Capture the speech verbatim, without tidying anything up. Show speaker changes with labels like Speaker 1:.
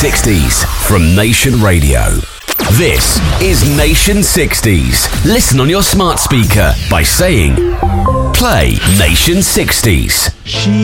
Speaker 1: sixties from Nation Radio. This is Nation sixties. Listen on your smart speaker by saying, play Nation sixties.
Speaker 2: She